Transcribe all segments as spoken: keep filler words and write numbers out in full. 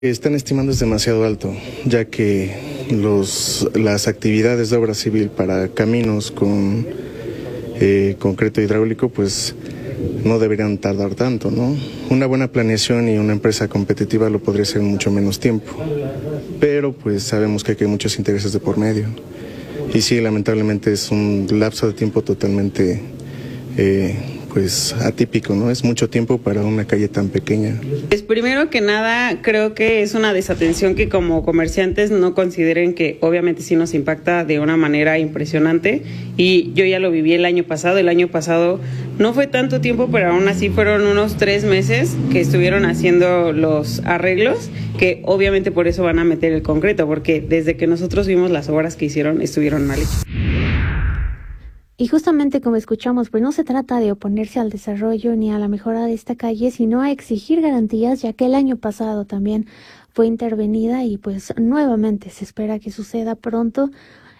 Están estimando es demasiado alto, ya que los, las actividades de obra civil para caminos con eh, concreto hidráulico pues no deberían tardar tanto, ¿no? Una buena planeación y una empresa competitiva lo podría hacer en mucho menos tiempo, pero pues sabemos que aquí hay muchos intereses de por medio. Y sí, lamentablemente es un lapso de tiempo totalmente eh, pues atípico, ¿no? Es mucho tiempo para una calle tan pequeña. Pues primero que nada, creo que es una desatención que como comerciantes no consideren que obviamente sí nos impacta de una manera impresionante, y yo ya lo viví el año pasado. El año pasado no fue tanto tiempo, pero aún así fueron unos tres meses que estuvieron haciendo los arreglos, que obviamente por eso van a meter el concreto, porque desde que nosotros vimos las obras que hicieron estuvieron mal hechas. Y justamente como escuchamos, pues no se trata de oponerse al desarrollo ni a la mejora de esta calle, sino a exigir garantías, ya que el año pasado también fue intervenida y pues nuevamente se espera que suceda pronto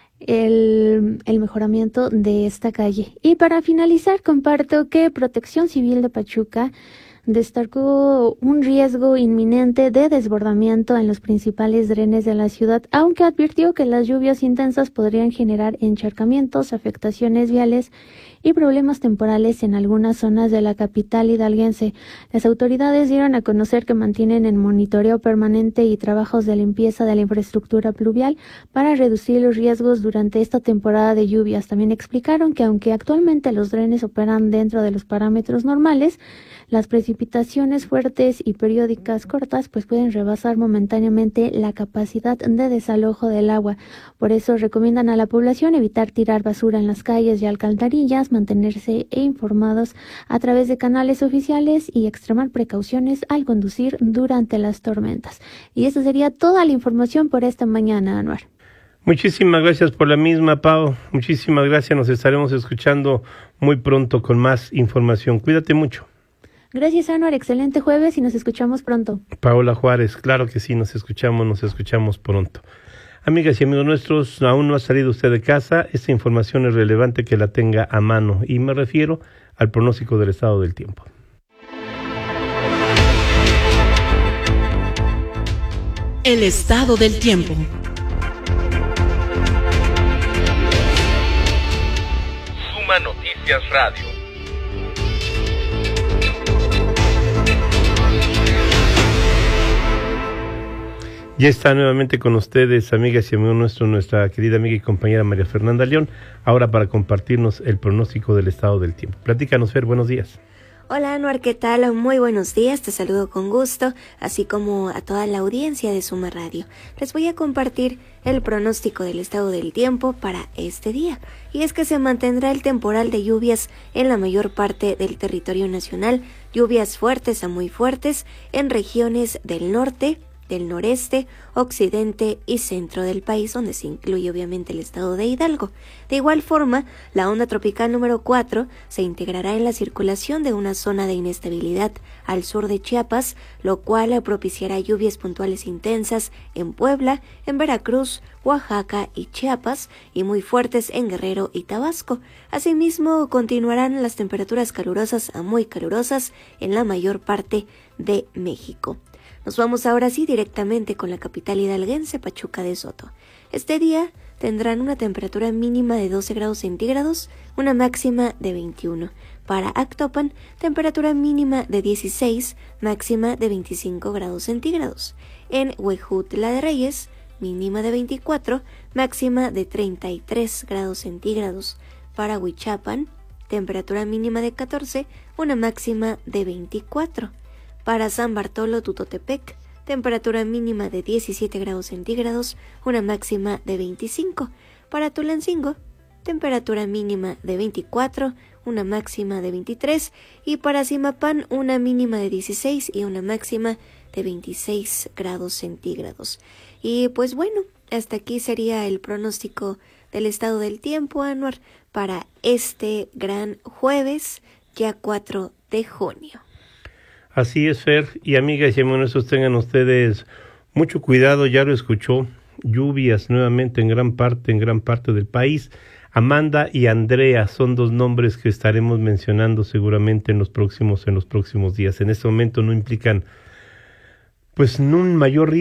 el, el mejoramiento de esta calle. Y para finalizar, comparto que Protección Civil de Pachuca destacó un riesgo inminente de desbordamiento en los principales drenes de la ciudad, aunque advirtió que las lluvias intensas podrían generar encharcamientos, afectaciones viales y problemas temporales en algunas zonas de la capital hidalguense. Las autoridades dieron a conocer que mantienen en monitoreo permanente y trabajos de limpieza de la infraestructura pluvial para reducir los riesgos durante esta temporada de lluvias. También explicaron que aunque actualmente los drenes operan dentro de los parámetros normales, las precipitaciones fuertes y periódicas cortas pues pueden rebasar momentáneamente la capacidad de desalojo del agua. Por eso recomiendan a la población evitar tirar basura en las calles y alcantarillas, mantenerse informados a través de canales oficiales y extremar precauciones al conducir durante las tormentas. Y esa sería toda la información por esta mañana, Anuar. Muchísimas gracias por la misma, Pau. Muchísimas gracias. Nos estaremos escuchando muy pronto con más información. Cuídate mucho. Gracias, Anuar. Excelente jueves y nos escuchamos pronto. Paola Juárez, claro que sí, nos escuchamos, nos escuchamos pronto. Amigas y amigos nuestros, aún no ha salido usted de casa. Esta información es relevante que la tenga a mano y me refiero al pronóstico del estado del tiempo. El estado del tiempo. Suma Noticias Radio. Ya está nuevamente con ustedes, amigas y amigos nuestros, nuestra querida amiga y compañera María Fernanda León, ahora para compartirnos el pronóstico del estado del tiempo. Platícanos, Fer, buenos días. Hola, Anuar, ¿qué tal? Muy buenos días, te saludo con gusto, así como a toda la audiencia de Suma Radio. Les voy a compartir el pronóstico del estado del tiempo para este día, y es que se mantendrá el temporal de lluvias en la mayor parte del territorio nacional, lluvias fuertes a muy fuertes en regiones del norte, del noreste, occidente y centro del país, donde se incluye obviamente el estado de Hidalgo. De igual forma, la onda tropical número cuatro se integrará en la circulación de una zona de inestabilidad al sur de Chiapas, lo cual propiciará lluvias puntuales intensas en Puebla, en Veracruz, Oaxaca y Chiapas, y muy fuertes en Guerrero y Tabasco. Asimismo, continuarán las temperaturas calurosas a muy calurosas en la mayor parte de México. Nos vamos ahora sí directamente con la capital hidalguense, Pachuca de Soto. Este día tendrán una temperatura mínima de doce grados centígrados, una máxima de veintiuno. Para Actopan, temperatura mínima de dieciséis, máxima de veinticinco grados centígrados. En Huejutla de Reyes, mínima de veinticuatro, máxima de treinta y tres grados centígrados. Para Huichapan, temperatura mínima de catorce, una máxima de veinticuatro. Para San Bartolo Tutotepec, temperatura mínima de diecisiete grados centígrados, una máxima de veinticinco. Para Tulancingo, temperatura mínima de veinticuatro, una máxima de veintitrés. Y para Zimapán, una mínima de dieciséis y una máxima de veintiséis grados centígrados. Y pues bueno, hasta aquí sería el pronóstico del estado del tiempo, Anuar, para este gran jueves, ya cuatro de junio. Así es, Fer, y amigas y amigos nuestros, tengan ustedes mucho cuidado, ya lo escuchó, lluvias nuevamente en gran parte, en gran parte del país. Amanda y Andrea son dos nombres que estaremos mencionando seguramente en los próximos, en los próximos días. En este momento no implican pues en un mayor